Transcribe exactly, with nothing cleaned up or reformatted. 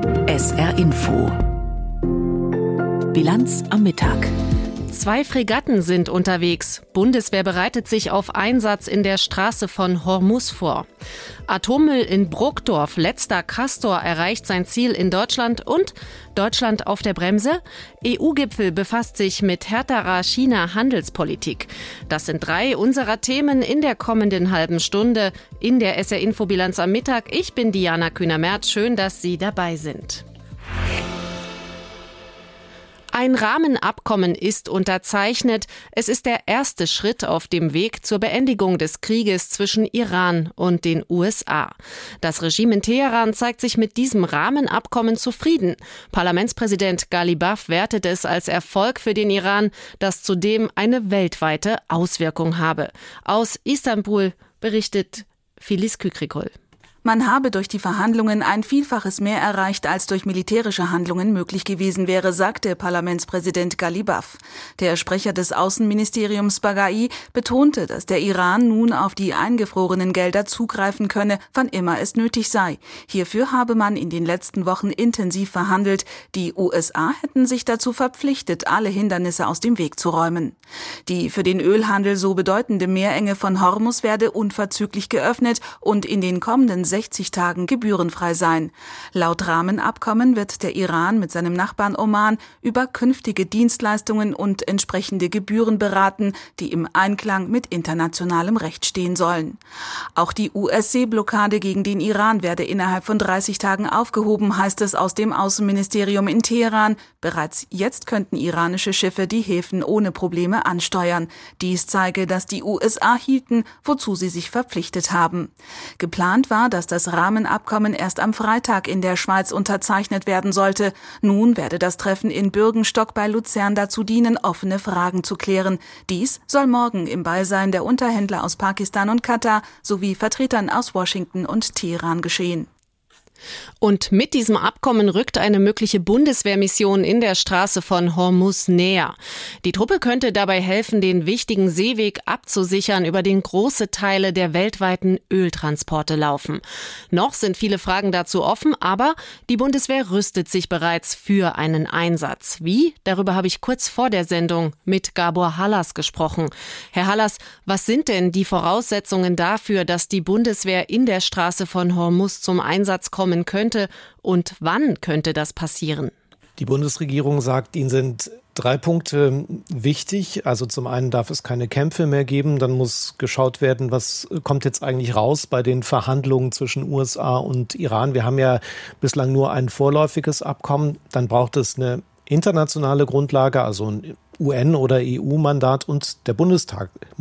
S R Info. Bilanz am Mittag. Zwei Fregatten sind unterwegs. Bundeswehr bereitet sich auf Einsatz in der Straße von Hormuz vor. Atommüll in Brokdorf. Letzter Castor erreicht sein Ziel in Deutschland. Und Deutschland auf der Bremse? E U-Gipfel befasst sich mit härterer China-Handelspolitik. Das sind drei unserer Themen in der kommenden halben Stunde in der S R-Info-Bilanz am Mittag. Ich bin Diana Kühner-Merz. Schön, dass Sie dabei sind. Ein Rahmenabkommen ist unterzeichnet. Es ist der erste Schritt auf dem Weg zur Beendigung des Krieges zwischen Iran und den U S A. Das Regime in Teheran zeigt sich mit diesem Rahmenabkommen zufrieden. Parlamentspräsident Ghalibaf wertet es als Erfolg für den Iran, das zudem eine weltweite Auswirkung habe. Aus Istanbul berichtet Filiz Kükrikol. Man habe durch die Verhandlungen ein Vielfaches mehr erreicht, als durch militärische Handlungen möglich gewesen wäre, sagte Parlamentspräsident Ghalibaf. Der Sprecher des Außenministeriums Baghai betonte, dass der Iran nun auf die eingefrorenen Gelder zugreifen könne, wann immer es nötig sei. Hierfür habe man in den letzten Wochen intensiv verhandelt. Die U S A hätten sich dazu verpflichtet, alle Hindernisse aus dem Weg zu räumen. Die für den Ölhandel so bedeutende Meerenge von Hormuz werde unverzüglich geöffnet und in den kommenden sechzig Tagen gebührenfrei sein. Laut Rahmenabkommen wird der Iran mit seinem Nachbarn Oman über künftige Dienstleistungen und entsprechende Gebühren beraten, die im Einklang mit internationalem Recht stehen sollen. Auch die U S-Seeblockade gegen den Iran werde innerhalb von dreißig Tagen aufgehoben, heißt es aus dem Außenministerium in Teheran. Bereits jetzt könnten iranische Schiffe die Häfen ohne Probleme ansteuern. Dies zeige, dass die U S A hielten, wozu sie sich verpflichtet haben. Geplant war, dass das Rahmenabkommen erst am Freitag in der Schweiz unterzeichnet werden sollte. Nun werde das Treffen in Bürgenstock bei Luzern dazu dienen, offene Fragen zu klären. Dies soll morgen im Beisein der Unterhändler aus Pakistan und Katar sowie Vertretern aus Washington und Teheran geschehen. Und mit diesem Abkommen rückt eine mögliche Bundeswehrmission in der Straße von Hormuz näher. Die Truppe könnte dabei helfen, den wichtigen Seeweg abzusichern, über den große Teile der weltweiten Öltransporte laufen. Noch sind viele Fragen dazu offen, aber die Bundeswehr rüstet sich bereits für einen Einsatz. Wie? Darüber habe ich kurz vor der Sendung mit Gabor Hallas gesprochen. Herr Hallas, was sind denn die Voraussetzungen dafür, dass die Bundeswehr in der Straße von Hormuz zum Einsatz kommen könnte und wann könnte das passieren? Die Bundesregierung sagt, ihnen sind drei Punkte wichtig. Also zum einen darf es keine Kämpfe mehr geben. Dann muss geschaut werden, was kommt jetzt eigentlich raus bei den Verhandlungen zwischen U S A und Iran. Wir haben ja bislang nur ein vorläufiges Abkommen. Dann braucht es eine internationale Grundlage, also ein U N- oder E U-Mandat, und der Bundestag